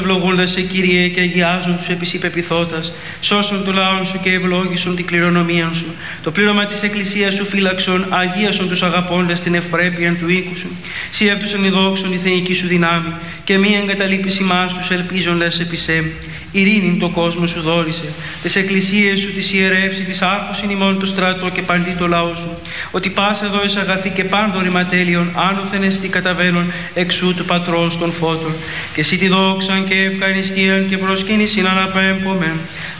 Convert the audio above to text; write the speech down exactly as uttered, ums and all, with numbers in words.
Ευλογούντας σε Κύριε και αγιάζουν τους επί σοι πεποιθώτας, σώσον το λαόν σου και ευλόγησον την κληρονομία σου. Το πλήρωμα της Εκκλησίας σου φύλαξον, αγίασον τους αγαπώντας την ευπρέπεια του οίκου σου. Σύ εύτουσαν η δόξον η θεϊκή σου δυνάμει, και μη εγκαταλείπεις ημάς τους ελπίζοντας επί σε. Ειρήνην το κόσμο σου δόρισε, τις εκκλησίες σου, τις ιερεύσει, τις άρχουσιν ημών το στρατό και παντί το λαό σου. Ότι πάσα εδώ εις αγαθή και πάντο ρηματέλειον, άνωθεν εστί καταβαίνον εξού του πατρός των φώτων. Και εσύ τη δόξαν και ευχαριστίαν και προσκύνησιν αναπέμπομεν.